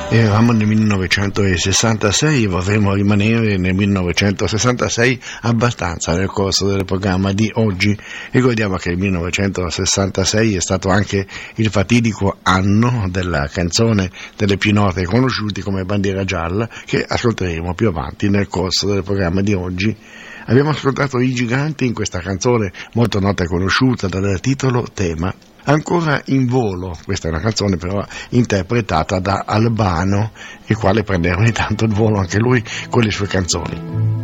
Eravamo nel 1966 e vorremmo rimanere nel 1966 abbastanza nel corso del programma di oggi. Ricordiamo che il 1966 è stato anche il fatidico anno della canzone delle più note e conosciuti come Bandiera Gialla, che ascolteremo più avanti nel corso del programma di oggi. Abbiamo ascoltato I Giganti in questa canzone molto nota e conosciuta dal titolo Tema. Ancora in volo, questa è una canzone però interpretata da Albano, il quale prende ogni tanto il volo anche lui con le sue canzoni.